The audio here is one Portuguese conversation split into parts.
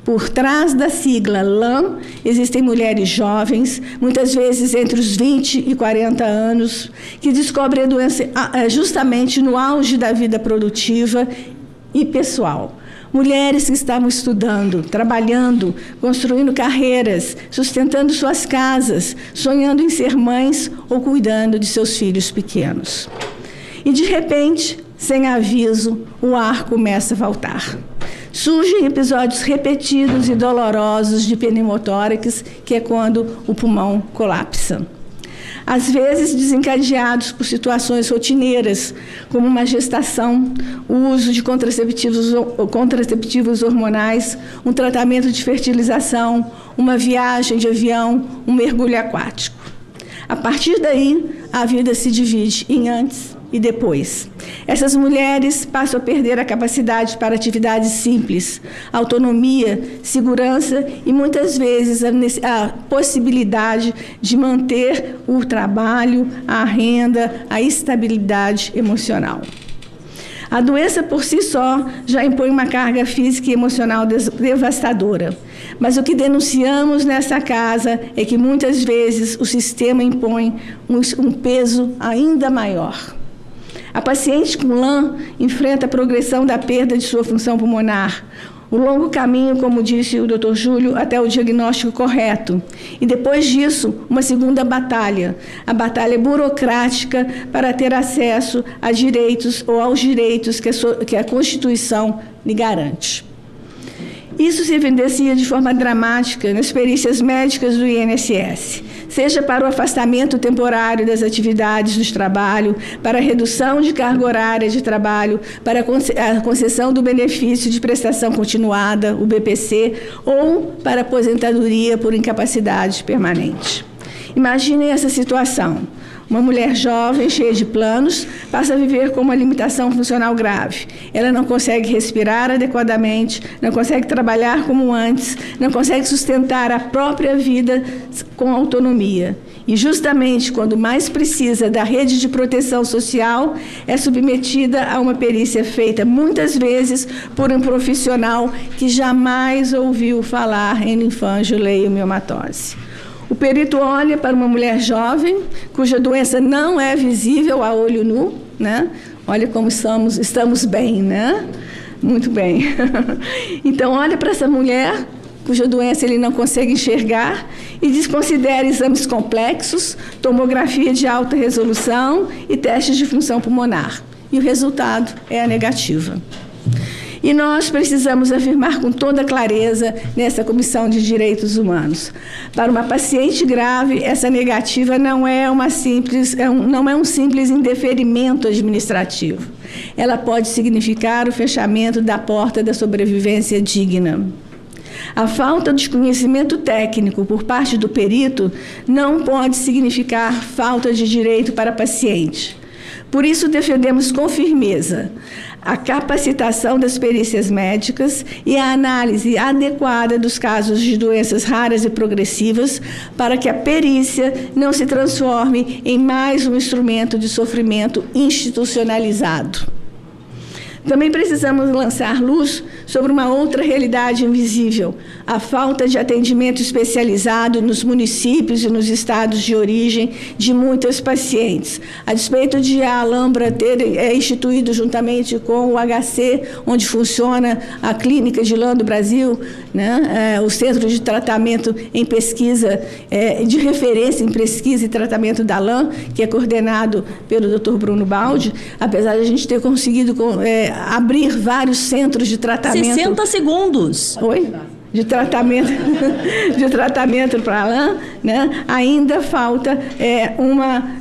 Por trás da sigla LAN, existem mulheres jovens, muitas vezes entre os 20 e 40 anos, que descobrem a doença justamente no auge da vida produtiva e pessoal. Mulheres que estavam estudando, trabalhando, construindo carreiras, sustentando suas casas, sonhando em ser mães ou cuidando de seus filhos pequenos. E, de repente, sem aviso, o ar começa a faltar. Surgem episódios repetidos e dolorosos de pneumotórax, que é quando o pulmão colapsa. Às vezes desencadeados por situações rotineiras, como uma gestação, o uso de contraceptivos hormonais, um tratamento de fertilização, uma viagem de avião, um mergulho aquático. A partir daí, a vida se divide em antes e depois. Essas mulheres passam a perder a capacidade para atividades simples, autonomia, segurança e, muitas vezes, a possibilidade de manter o trabalho, a renda, a estabilidade emocional. A doença, por si só, já impõe uma carga física e emocional devastadora. Mas o que denunciamos nessa casa é que, muitas vezes, o sistema impõe um peso ainda maior. A paciente com LAN enfrenta a progressão da perda de sua função pulmonar, o longo caminho, como disse o Dr. Júlio, até o diagnóstico correto. E depois disso, uma segunda batalha, a batalha burocrática para ter acesso a direitos ou aos direitos que a Constituição lhe garante. Isso se evidencia de forma dramática nas perícias médicas do INSS, seja para o afastamento temporário das atividades do trabalho, para a redução de carga horária de trabalho, para a concessão do benefício de prestação continuada, o BPC, ou para a aposentadoria por incapacidade permanente. Imaginem essa situação. Uma mulher jovem, cheia de planos, passa a viver com uma limitação funcional grave. Ela não consegue respirar adequadamente, não consegue trabalhar como antes, não consegue sustentar a própria vida com autonomia. E justamente quando mais precisa da rede de proteção social, é submetida a uma perícia feita muitas vezes por um profissional que jamais ouviu falar em linfangioleumimatose. O perito olha para uma mulher jovem, cuja doença não é visível a olho nu, né? Olha como estamos bem, né? Muito bem. Então, olha para essa mulher, cuja doença ele não consegue enxergar, e desconsidera exames complexos, tomografia de alta resolução e testes de função pulmonar. E o resultado é a negativa. E nós precisamos afirmar com toda clareza nessa Comissão de Direitos Humanos. Para uma paciente grave, essa negativa não é um simples indeferimento administrativo. Ela pode significar o fechamento da porta da sobrevivência digna. A falta de conhecimento técnico por parte do perito não pode significar falta de direito para a paciente. Por isso, defendemos com firmeza a capacitação das perícias médicas e a análise adequada dos casos de doenças raras e progressivas para que a perícia não se transforme em mais um instrumento de sofrimento institucionalizado. Também precisamos lançar luz sobre uma outra realidade invisível, a falta de atendimento especializado nos municípios e nos estados de origem de muitas pacientes. A despeito de a Alhambra ter instituído juntamente com o HC, onde funciona a Clínica de LAN do Brasil, né, o Centro de Tratamento em Pesquisa, de referência em pesquisa e tratamento da LAN, que é coordenado pelo Dr. Bruno Baldi, apesar de a gente ter conseguido abrir vários centros de tratamento. 60 segundos. Oi? De tratamento para LAN, né? Ainda falta um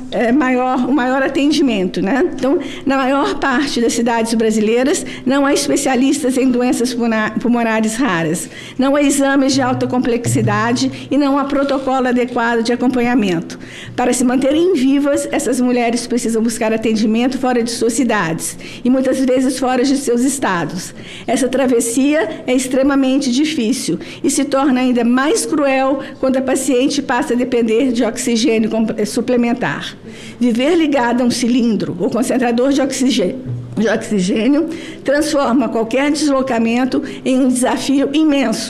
maior atendimento, né? Então, na maior parte das cidades brasileiras, não há especialistas em doenças pulmonares raras, não há exames de alta complexidade e não há protocolo adequado de acompanhamento. Para se manterem vivas, essas mulheres precisam buscar atendimento fora de suas cidades e muitas vezes fora de seus estados. Essa travessia é extremamente difícil e se torna ainda mais cruel quando a paciente passa a depender de oxigênio suplementar. Viver ligada a um cilindro ou concentrador de oxigênio transforma qualquer deslocamento em um desafio imenso.